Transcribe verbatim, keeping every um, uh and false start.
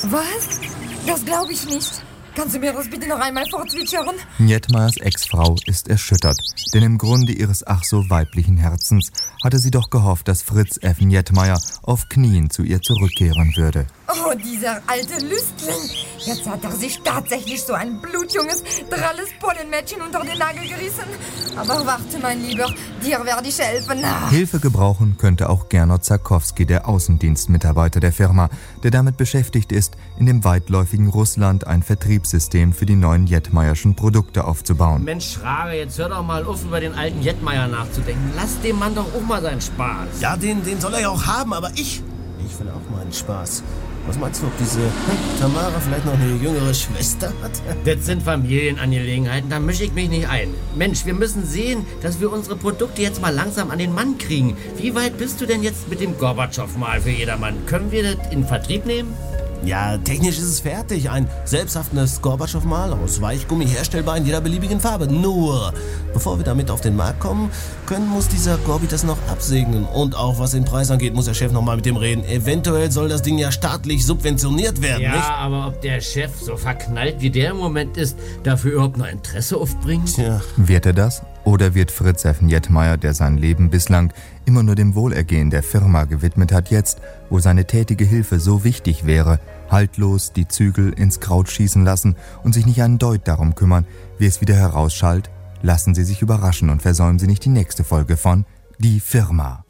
Was? Das glaube ich nicht. Kannst du mir das bitte noch einmal vorzwitschern? Njettmeyers Ex-Frau ist erschüttert, denn im Grunde ihres ach so weiblichen Herzens hatte sie doch gehofft, dass Fritz F. Njettmeyer auf Knien zu ihr zurückkehren würde. Oh, dieser alte Lüstling. Jetzt hat er sich tatsächlich so ein blutjunges, dralles Pollenmädchen unter den Nagel gerissen. Aber warte, mein Lieber, dir werde ich helfen. Hilfe gebrauchen könnte auch Gernot Zakowski, der Außendienstmitarbeiter der Firma, der damit beschäftigt ist, in dem weitläufigen Russland ein Vertriebssystem für die neuen Njettmeyerschen Produkte aufzubauen. Mensch, Schrage, jetzt hör doch mal auf, über den alten Njettmeyer nachzudenken. Lass dem Mann doch auch mal seinen Spaß. Ja, den, den soll er ja auch haben, aber ich, ich will auch mal einen Spaß. Was meinst du, ob diese hm, Tamara vielleicht noch eine jüngere Schwester hat? Das sind Familienangelegenheiten, da mische ich mich nicht ein. Mensch, wir müssen sehen, dass wir unsere Produkte jetzt mal langsam an den Mann kriegen. Wie weit bist du denn jetzt mit dem Gorbatschow-Mal für jedermann? Können wir das in Vertrieb nehmen? Ja, technisch ist es fertig. Ein selbsthaftendes Gorbatschow-Mal aus Weichgummi, herstellbar in jeder beliebigen Farbe. Nur, bevor wir damit auf den Markt kommen können, muss dieser Gorbi das noch absegnen. Und auch was den Preis angeht, muss der Chef noch mal mit dem reden. Eventuell soll das Ding ja staatlich subventioniert werden, ja, nicht? Ja, aber ob der Chef so verknallt wie der im Moment ist, dafür überhaupt noch Interesse aufbringt? Tja. Wird er das? Oder wird Fritz F. Njettmeyer, der sein Leben bislang immer nur dem Wohlergehen der Firma gewidmet hat, jetzt, wo seine tätige Hilfe so wichtig wäre, haltlos die Zügel ins Kraut schießen lassen und sich nicht einen Deut darum kümmern, wie es wieder herausschallt? Lassen Sie sich überraschen und versäumen Sie nicht die nächste Folge von Die Firma.